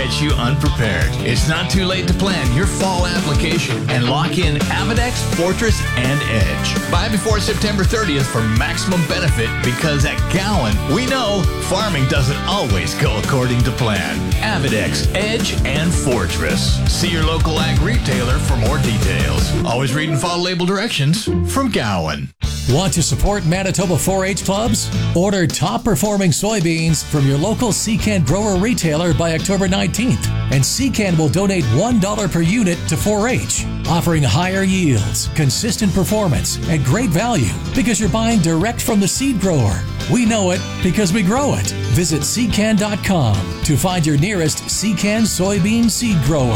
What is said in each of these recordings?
catch you unprepared. It's not too late to plan your fall application and lock in Avidex, Fortress, and Edge. Buy before September 30th for maximum benefit, because at Gowan, we know farming doesn't always go according to plan. Avidex, Edge, and Fortress. See your local ag retailer for more details. Always read and follow label directions from Gowan. Want to support Manitoba 4-H clubs? Order top-performing soybeans from your local Secan grower retailer by October 19th, and Secan will donate $1 per unit to 4-H, offering higher yields, consistent performance, and great value because you're buying direct from the seed grower. We know it because we grow it. Visit Secan.com to find your nearest Secan soybean seed grower.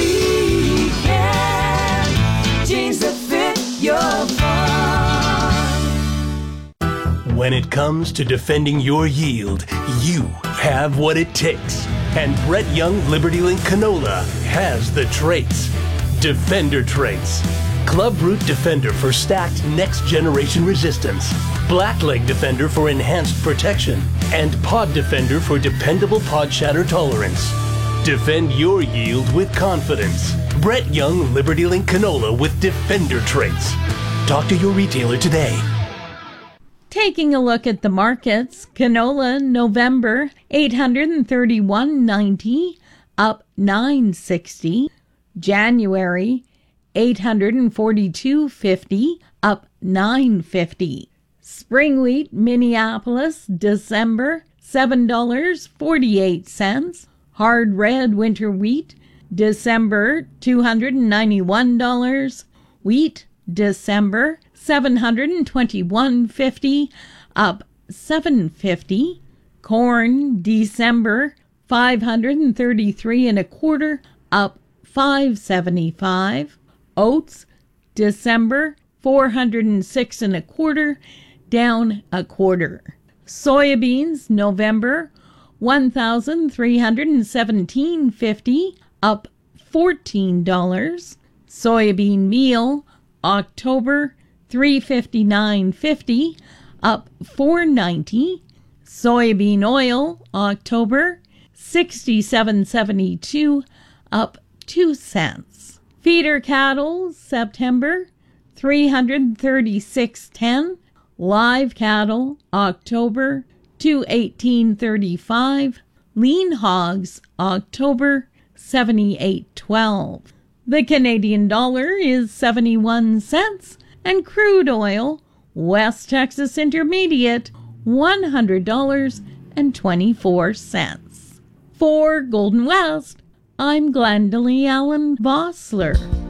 Secan, genes that fit your farm. When it comes to defending your yield, you have what it takes. And Brett Young Liberty Link Canola has the traits. Defender traits. Club Root Defender for stacked next generation resistance. Blackleg Defender for enhanced protection. And Pod Defender for dependable pod shatter tolerance. Defend your yield with confidence. Brett Young Liberty Link Canola with Defender traits. Talk to your retailer today. Taking a look at the markets, canola November $831.90, up $9.60. January $842.50, up $9.50. Spring wheat Minneapolis December $7.48. Hard red winter wheat December $291. Wheat December $721.50, up $7.50. Corn December $533.25, up $5.75. Oats December $406.25, down $0.25. Soybeans November $1,317.50, up $14. Soybean meal October $359.50, up $4.90. Soybean oil October $67.72, up 2 cents. Feeder cattle September $336.10. Live cattle October $218.35. Lean hogs October $78.12. The Canadian dollar is 71 cents, and crude oil, West Texas Intermediate, $100.24. For Golden West, I'm Glendalee Allen Vossler.